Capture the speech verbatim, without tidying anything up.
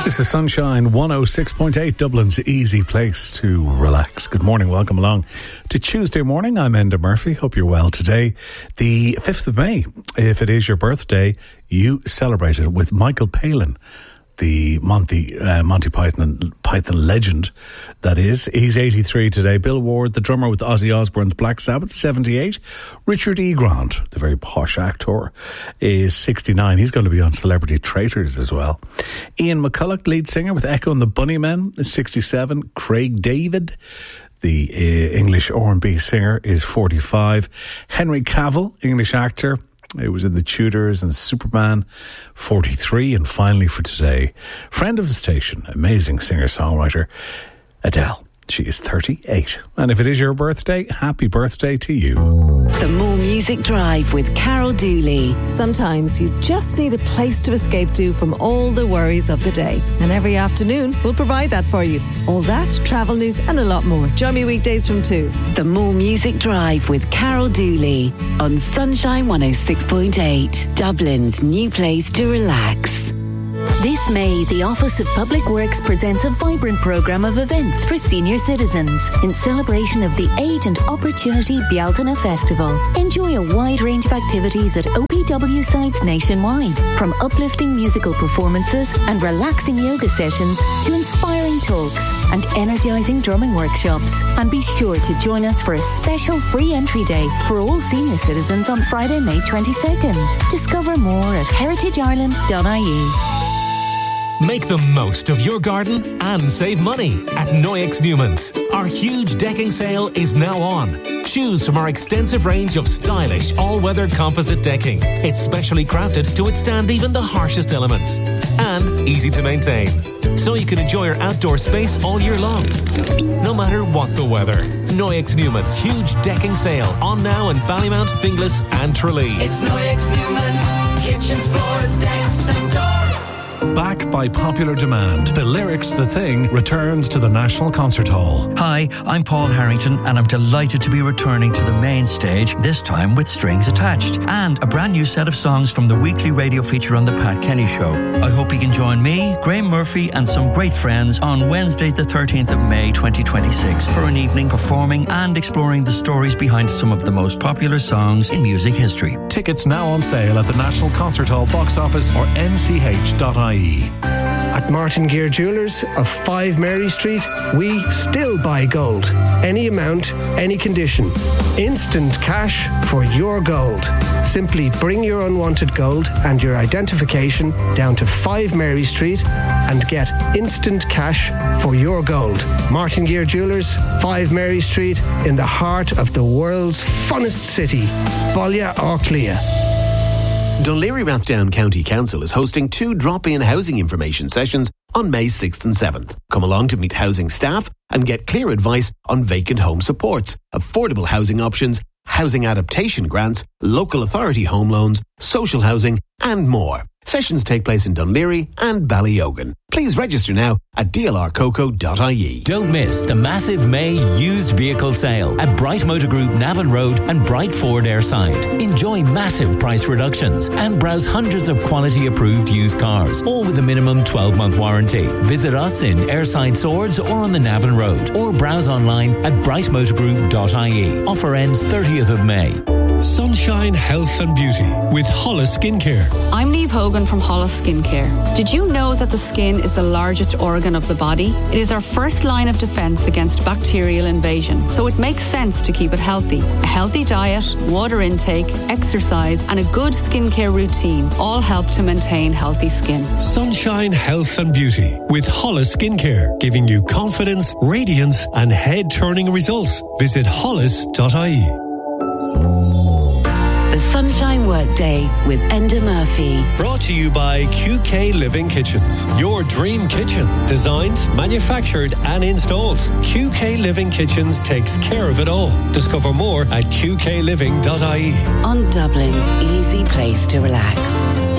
This is Sunshine one oh six point eight, Dublin's easy place to relax. Good morning, welcome along to Tuesday morning. I'm Enda Murphy. Hope you're well today. The fifth of May, if it is your birthday, you celebrate it with Michael Palin, the Monty uh, Monty Python Python legend that is. He's eighty-three today. Bill Ward, the drummer with Ozzy Osbourne's Black Sabbath, seventy-eight. Richard E. Grant, the very posh actor, is sixty-nine. He's going to be on Celebrity Traitors as well. Ian McCulloch, lead singer with Echo and the Bunnymen, is sixty-seven. Craig David, the uh, English R and B singer, is forty-five. Henry Cavill, English actor, it was in The Tudors and Superman, forty-three. And finally for today, friend of the station, amazing singer-songwriter, Adele. She is thirty-eight. And if it is your birthday, happy birthday to you. The More Music Drive with Carol Dooley. Sometimes you just need a place to escape to from all the worries of the day. And every afternoon, we'll provide that for you. All that, travel news and a lot more. Join me weekdays from two. The More Music Drive with Carol Dooley on Sunshine one oh six point eight. Dublin's new place to relax. This May, the Office of Public Works presents a vibrant programme of events for senior citizens in celebration of the Aid and Opportunity Bealtaine Festival. Enjoy a wide range of activities at O P W sites nationwide, from uplifting musical performances and relaxing yoga sessions to inspiring talks and energising drumming workshops. And be sure to join us for a special free entry day for all senior citizens on Friday, May twenty-second. Discover more at heritage ireland dot I E. Make the most of your garden and save money at Noyex Newman's. Our huge decking sale is now on. Choose from our extensive range of stylish all-weather composite decking. It's specially crafted to withstand even the harshest elements. And easy to maintain, so you can enjoy your outdoor space all year long, no matter what the weather. Noyex Newman's huge decking sale on now in Ballymount, Finglas and Tralee. It's Noyex Newman's, kitchens, floors, decks and doors. Back by popular demand, The Lyrics The Thing returns to the National Concert Hall. Hi, I'm Paul Harrington and I'm delighted to be returning to the main stage, this time with strings attached, and a brand new set of songs from the weekly radio feature on The Pat Kenny Show. I hope you can join me, Graham Murphy and some great friends on Wednesday the thirteenth of May twenty twenty-six for an evening performing and exploring the stories behind some of the most popular songs in music history. Tickets now on sale at the National Concert Hall box office or n c h dot i e. At Martin Gear Jewellers of five Mary Street, we still buy gold. Any amount, any condition. Instant cash for your gold. Simply bring your unwanted gold and your identification down to five Mary Street and get instant cash for your gold. Martin Gear Jewellers, five Mary Street, in the heart of the world's funnest city, Ballya Orclia. Dún Laoghaire Rathdown County Council is hosting two drop-in housing information sessions on May sixth and seventh. Come along to meet housing staff and get clear advice on vacant home supports, affordable housing options, housing adaptation grants, local authority home loans, social housing and more. Sessions take place in Dún Laoghaire and Ballyogan. Please register now at d l r coco dot i e. Don't miss the massive May used vehicle sale at Bright Motor Group Navan Road and Bright Ford Airside. Enjoy massive price reductions and browse hundreds of quality approved used cars, all with a minimum twelve month warranty. Visit us in Airside Swords or on the Navan Road, or browse online at bright motor group dot i e. Offer ends thirtieth of May. Sunshine Health and Beauty with Hollis Skincare. I'm Niamh Hogan from Hollis Skincare. Did you know that the skin is the largest organ of the body? It is our first line of defence against bacterial invasion, so it makes sense to keep it healthy. A healthy diet, water intake, exercise and a good skincare routine all help to maintain healthy skin. Sunshine Health and Beauty with Hollis Skincare, giving you confidence, radiance and head-turning results. Visit hollis dot i e. The Sunshine Workday with Enda Murphy. Brought to you by Q K Living Kitchens. Your dream kitchen. Designed, manufactured and installed. Q K Living Kitchens takes care of it all. Discover more at q k living dot i e. On Dublin's easy place to relax.